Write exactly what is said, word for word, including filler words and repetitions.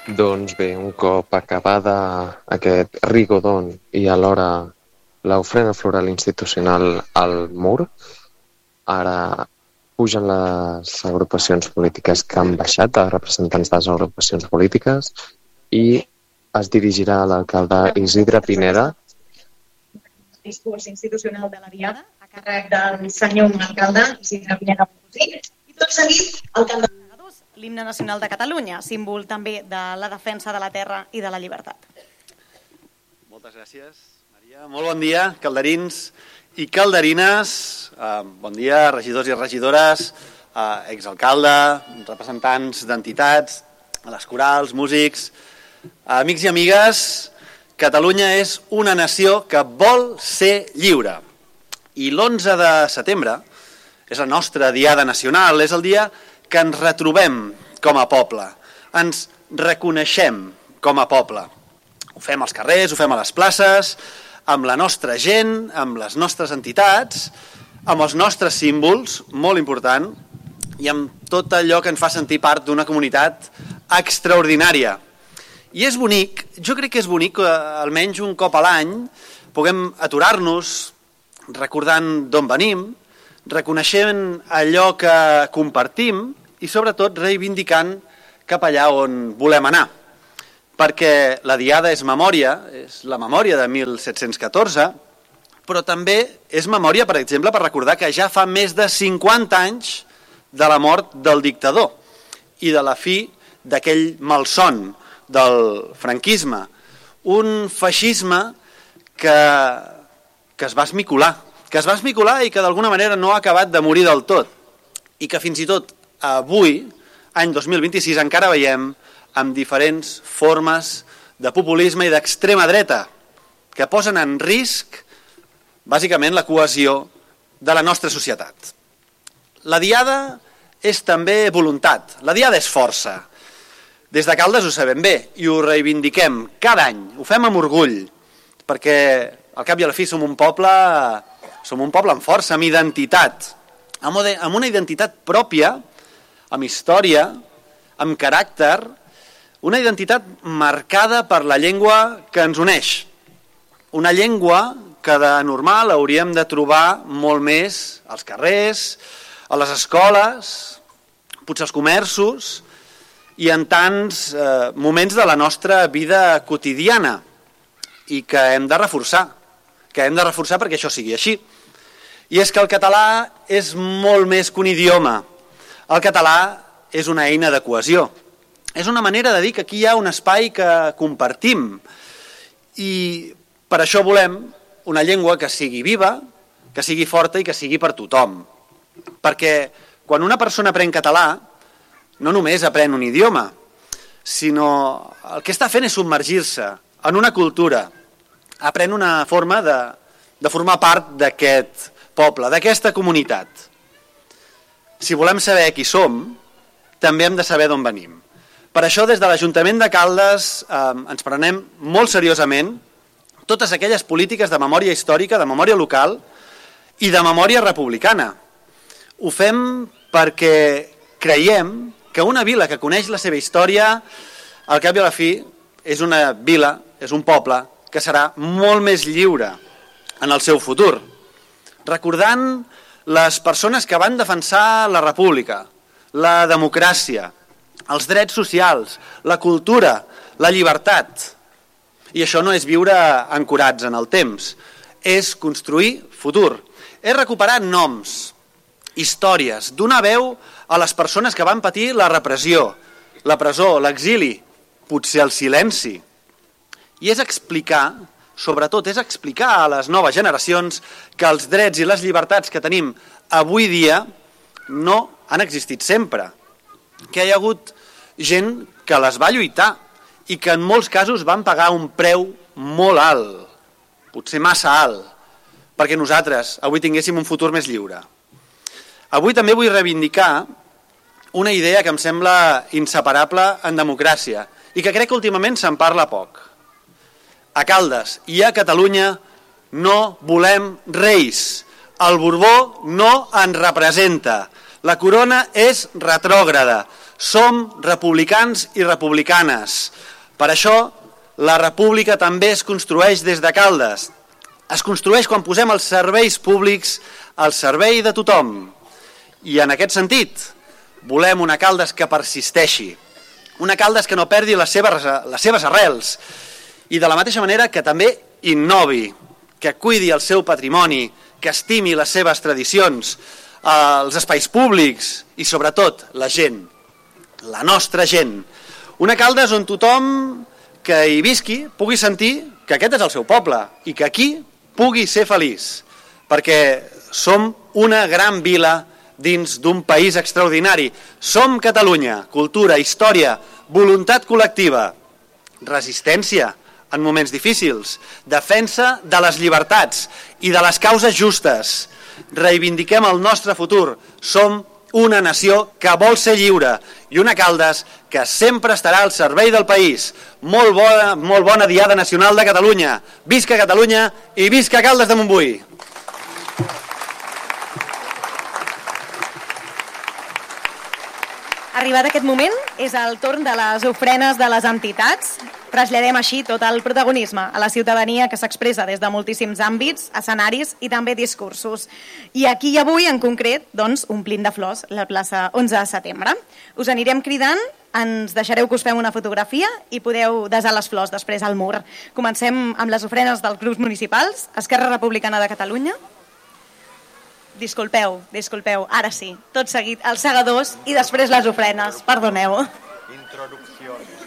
Doncs bé, un cop acabada aquest rigodon i alhora l'ofrena floral institucional al mur, ara pugen les agrupacions polítiques que han baixat, els representants de les agrupacions polítiques, i es dirigirà a l'alcalde Isidre Pineda. Discurs institucional de la Diada, a càrrec del senyor alcalde Isidre Pineda Montbusí, i tot seguit alcalde l'himne nacional de Catalunya, símbol també de la defensa de la terra i de la llibertat. Moltes gràcies, Maria. Molt bon dia, calderins i calderines. Uh, bon dia, regidors i regidores, uh, exalcalde, representants d'entitats, les corals, músics, uh, amics i amigues. Catalunya és una nació que vol ser lliure. I l'onze de setembre és la nostra diada nacional, és el dia que ens retrobem com a poble, ens reconeixem com a poble. Ho fem als carrers, ho fem a les places, amb la nostra gent, amb les nostres entitats, amb els nostres símbols, molt important, i amb tot allò que ens fa sentir part d'una comunitat extraordinària. I és bonic, jo crec que és bonic que almenys un cop a l'any puguem aturar-nos recordant d'on venim, reconeixent allò que compartim i sobretot reivindicant cap allà on volem anar. Perquè la Diada és memòria, és la memòria de mil set-cents catorze, però també és memòria, per exemple, per recordar que ja fa més de cinquanta anys de la mort del dictador i de la fi d'aquell malson del franquisme, un feixisme que, que es va esmicolar, que es va esmicolar i que d'alguna manera no ha acabat de morir del tot, i que fins i tot avui, any dos mil vint-i-sis, encara veiem amb diferents formes de populisme i d'extrema dreta que posen en risc bàsicament la cohesió de la nostra societat. La Diada és també voluntat, la Diada és força. Des de Caldes ho sabem bé i ho reivindiquem cada any, ho fem amb orgull, perquè al cap i a la fi som un poble, som un poble amb força, amb identitat, amb una identitat pròpia, amb història, amb caràcter, una identitat marcada per la llengua que ens uneix. Una llengua que de normal hauríem de trobar molt més als carrers, a les escoles, potser als comerços i en tants eh, moments de la nostra vida quotidiana i que hem de reforçar, que hem de reforçar perquè això sigui així. I és que el català és molt més que un idioma. El català és una eina de cohesió. És una manera de dir que aquí hi ha un espai que compartim i per això volem una llengua que sigui viva, que sigui forta i que sigui per tothom. Perquè quan una persona aprèn català, no només aprèn un idioma, sinó el que està fent és submergir-se en una cultura, aprèn una forma de, de formar part d'aquest poble, d'aquesta comunitat. Si volem saber qui som, també hem de saber d'on venim. Per això, des de l'Ajuntament de Caldes eh, ens prenem molt seriosament totes aquelles polítiques de memòria històrica, de memòria local i de memòria republicana. Ho fem perquè creiem que una vila que coneix la seva història, al cap i a la fi, és una vila, és un poble, que serà molt més lliure en el seu futur. Recordant les persones que van defensar la república, la democràcia, els drets socials, la cultura, la llibertat. I això no és viure ancorats en el temps, és construir futur, és recuperar noms, històries, donar veu a les persones que van patir la repressió, la presó, l'exili, potser el silenci. I és explicar, sobretot és explicar a les noves generacions que els drets i les llibertats que tenim avui dia no han existit sempre, que hi ha hagut gent que les va lluitar i que en molts casos van pagar un preu molt alt, potser massa alt, perquè nosaltres avui tinguéssim un futur més lliure. Avui també vull reivindicar una idea que em sembla inseparable en democràcia i que crec que últimament se'n parla poc. A Caldes i a Catalunya no volem reis. El Borbó no ens representa. La corona és retrògrada. Som republicans i republicanes. Per això, la república també es construeix des de Caldes. Es construeix quan posem els serveis públics al servei de tothom. I en aquest sentit, volem una Caldes que persisteixi, una Caldes que no perdi les seves, les seves arrels i de la mateixa manera que també innovi, que cuidi el seu patrimoni, que estimi les seves tradicions, els espais públics i sobretot la gent, la nostra gent. Una Caldes on tothom que hi visqui pugui sentir que aquest és el seu poble i que aquí pugui ser feliç, perquè som una gran vila dins d'un país extraordinari. Som Catalunya, cultura, història, voluntat col·lectiva, resistència en moments difícils, defensa de les llibertats i de les causes justes. Reivindiquem el nostre futur. Som una nació que vol ser lliure i una Caldes que sempre estarà al servei del país. Molt bona, molt bona Diada Nacional de Catalunya. Visca Catalunya i visca Caldes de Montbui! Arribat aquest moment, és el torn de les ofrenes de les entitats. Traslladem així tot el protagonisme a la ciutadania que s'expressa des de moltíssims àmbits, escenaris i també discursos. I aquí i avui, en concret, doncs, omplint de flors la plaça onze de setembre. Us anirem cridant, ens deixareu que us fem una fotografia i podeu desar les flors després al mur. Comencem amb les ofrenes dels grups municipals. Esquerra Republicana de Catalunya. Disculpeu, disculpeu, ara sí. Tot seguit, els segadors i després les ofrenes. Perdoneu. Introducció.